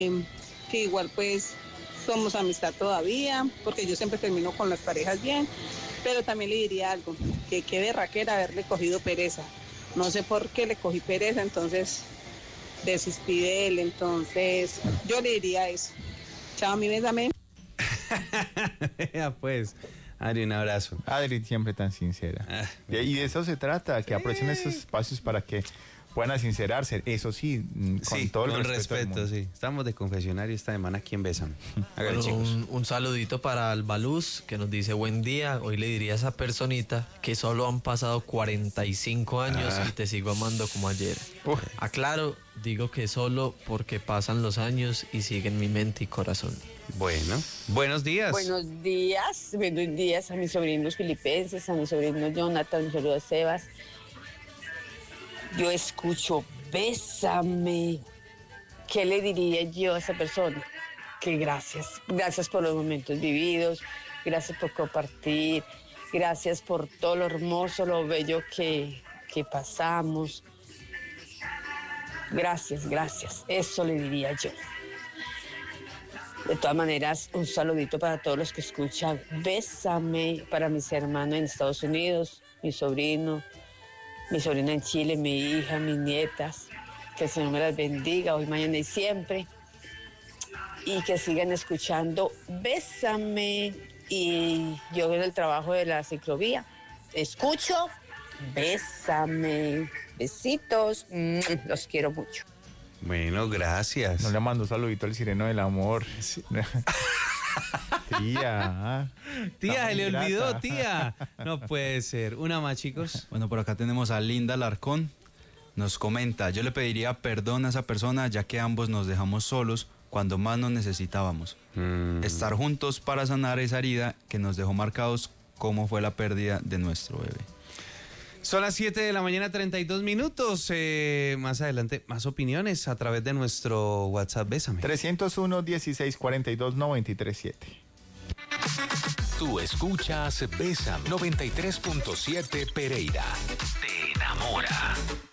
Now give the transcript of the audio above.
que igual pues somos amistad todavía, porque yo siempre termino con las parejas bien, pero también le diría algo, que qué berraquera haberle cogido pereza. No sé por qué le cogí pereza, entonces desistí de él, entonces yo le diría eso. Chao, mi bésame. Ya pues, Adri, un abrazo. Adri siempre tan sincera. Y de eso se trata, que aprovechen esos espacios para que puedan sincerarse. Eso sí, con todo el respeto. Sí. Estamos de confesionario esta semana aquí en Bésame. Bueno, un saludito para Albaluz, que nos dice buen día. Hoy le diría a esa personita que solo han pasado 45 años y te sigo amando como ayer. Aclaro, digo que solo porque pasan los años y siguen mi mente y corazón. Bueno, buenos días. Buenos días a mis sobrinos filipenses, a mi sobrino Jonathan, mi sobrino Sebas. Yo escucho, bésame. ¿Qué le diría yo a esa persona? Que gracias por los momentos vividos, gracias por compartir, gracias por todo lo hermoso, lo bello que pasamos. Gracias, eso le diría yo. De todas maneras, un saludito para todos los que escuchan, bésame, para mis hermanos en Estados Unidos, mi sobrino en Chile, mi hija, mis nietas, que el Señor me las bendiga hoy, mañana y siempre, y que sigan escuchando Bésame. Y yo en el trabajo de la ciclovía escucho Bésame. Besitos, los quiero mucho. Bueno, gracias. No le mando un saludito al sireno del amor. Sí. Tía, se le olvidó, tía. No puede ser. Una más, chicos. Bueno, por acá tenemos a Linda Larcón. Nos comenta, yo le pediría perdón a esa persona ya que ambos nos dejamos solos cuando más nos necesitábamos. Estar juntos para sanar esa herida que nos dejó marcados como fue la pérdida de nuestro bebé. Son las 7 de la mañana, 32 minutos. Más adelante, más opiniones a través de nuestro WhatsApp Bésame. 301-1642-937. Tú escuchas Bésame 93.7 Pereira. Te enamora.